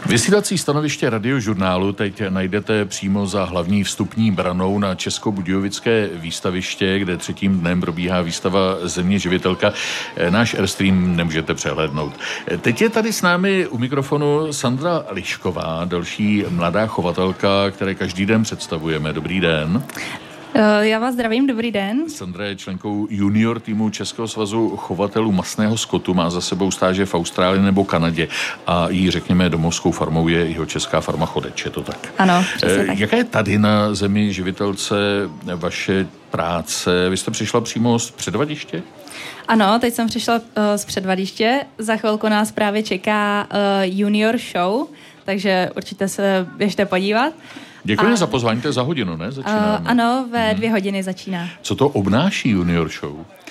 Vysílací stanoviště Radiožurnálu teď najdete přímo za hlavní vstupní branou na Českobudějovické výstaviště, kde třetím dnem probíhá výstava Země živitelka. Náš Airstream nemůžete přehlédnout. Teď je tady s námi u mikrofonu Sandra Lišková, další mladá chovatelka, které každý den představujeme. Dobrý den. Já vás zdravím, dobrý den. Sandra je členkou junior týmu Českého svazu chovatelů masného skotu, má za sebou stáže v Austrálii nebo Kanadě a jí, řekněme, domovskou farmou je jihočeská farma Chodeč, je to tak? Ano, přesně tak. Jaká je tady na Zemi živitelce vaše práce? Vy jste přišla přímo z předvadiště? Ano, teď jsem přišla z předvadiště, za chvilku nás právě čeká junior show, takže určitě se běžte podívat. Děkuji za pozvání, to je za hodinu, ne? Začínáme. Ano, ve 2 hodiny začíná. Co to obnáší junior show?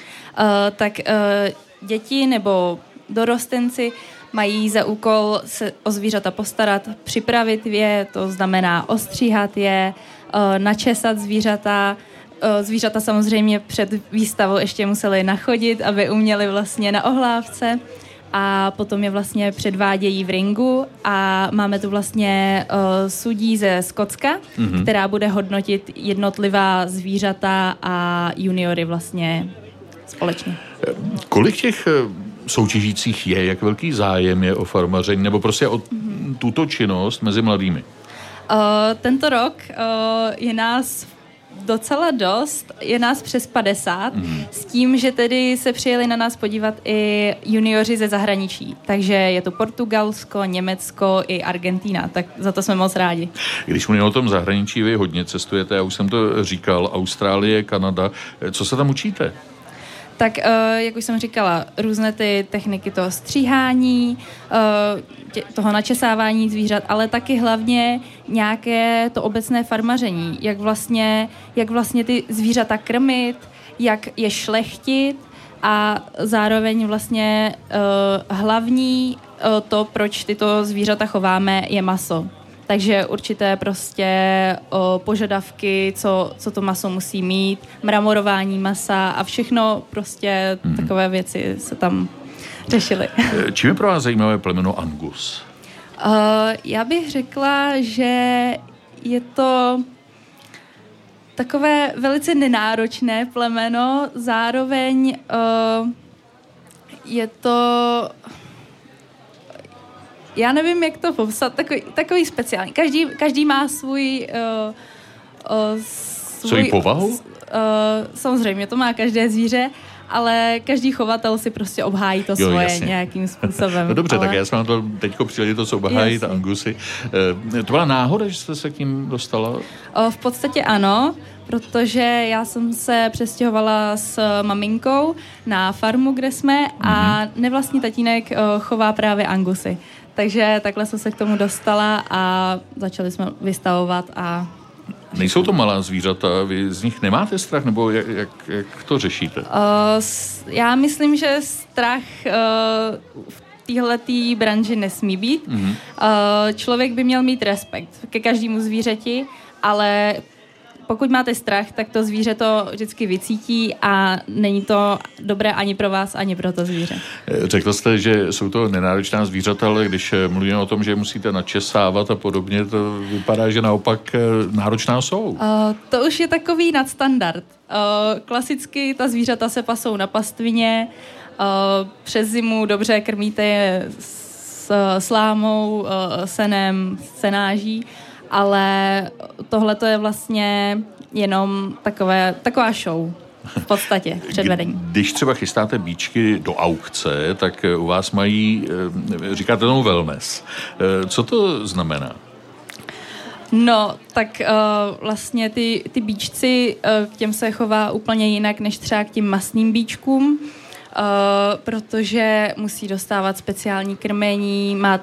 Děti nebo dorostenci mají za úkol se o zvířata postarat, připravit je, to znamená ostříhat je, načesat zvířata. Zvířata samozřejmě před výstavou ještě museli nachodit, aby uměli vlastně na ohlávce. A potom je vlastně předvádějí v ringu a máme tu vlastně sudí ze Skotska, která bude hodnotit jednotlivá zvířata a juniory vlastně společně. Kolik těch soutěžících je? Jak velký zájem je o farmaření nebo prostě o tuto činnost mezi mladými? Tento rok je nás docela dost, je nás přes 50, s tím, že tedy se přijeli na nás podívat i junioři ze zahraničí. Takže je to Portugalsko, Německo i Argentína, tak za to jsme moc rádi. Když mluvím o tom zahraničí, vy hodně cestujete, já už jsem to říkal, Austrálie, Kanada, co se tam učíte? Tak, jak už jsem říkala, různé ty techniky toho stříhání, toho načesávání zvířat, ale taky hlavně nějaké to obecné farmaření, jak vlastně ty zvířata krmit, jak je šlechtit a zároveň vlastně hlavní to, proč tyto zvířata chováme, je maso. Takže určité prostě požadavky, co to maso musí mít, mramorování masa a všechno prostě takové věci se tam řešily. Čím je pro vás zajímavé plemeno Angus? Já bych řekla, že je to takové velice nenáročné plemeno, zároveň je to... Já nevím, jak to popsat, takový speciální. Každý má svůj Svoji povahu? Samozřejmě, to má každé zvíře, ale každý chovatel si prostě obhájí to svoje jasně. Nějakým způsobem. No dobře, tak já jsem na to teďko příležitost obhájit Angusy. To byla náhoda, že jste se k ním dostala? V podstatě ano, protože já jsem se přestěhovala s maminkou na farmu, kde jsme a nevlastní tatínek chová právě Angusy. Takže takhle jsem se k tomu dostala a začali jsme vystavovat a... Nejsou to malá zvířata, vy z nich nemáte strach, nebo jak to řešíte? Já myslím, že strach v téhletý branži nesmí být. Člověk by měl mít respekt ke každému zvířeti, ale pokud máte strach, tak to zvíře to vždycky vycítí a není to dobré ani pro vás, ani pro to zvíře. Řekl jste, že jsou to nenáročná zvířata, ale když mluvíme o tom, že musíte načesávat a podobně, to vypadá, že naopak náročná jsou. To už je takový nadstandard. Klasicky ta zvířata se pasou na pastvině, přes zimu dobře krmíte je s slámou, senem, senáží, ale tohle to je vlastně jenom taková show v podstatě předvedení. Když třeba chystáte bíčky do aukce, tak u vás mají, říkáte tomu wellness. Co to znamená? No, tak vlastně ty bíčci, k těm se chová úplně jinak než třeba k těm masným bíčkům, protože musí dostávat speciální krmení, máte